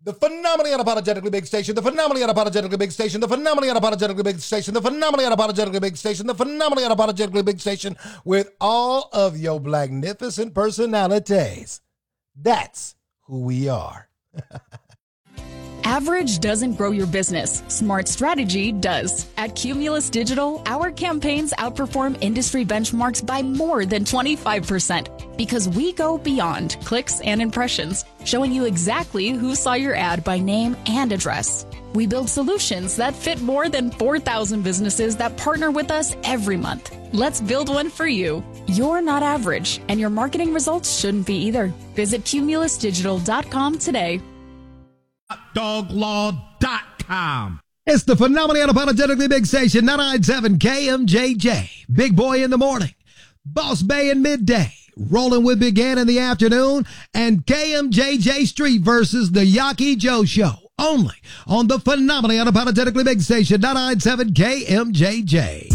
The phenomenally unapologetically big station, the phenomenally unapologetically big station, the phenomenally unapologetically big station, the phenomenally unapologetically big station, the phenomenally unapologetically big station with all of your magnificent personalities. That's who we are. Average doesn't grow your business. Smart strategy does. At Cumulus Digital, our campaigns outperform industry benchmarks by more than 25% because we go beyond clicks and impressions, showing you exactly who saw your ad by name and address. We build solutions that fit more than 4,000 businesses that partner with us every month. Let's build one for you. You're not average, and your marketing results shouldn't be either. Visit cumulusdigital.com today. Doglaw.com. It's the phenomenally unapologetically big station, 997 KMJJ. Big Boy in the morning, Boss Bay in midday, Rolling with Big Ann in the afternoon, and KMJJ Street versus the Yaki Joe Show. Only on the phenomenally unapologetically big station, 997 KMJJ.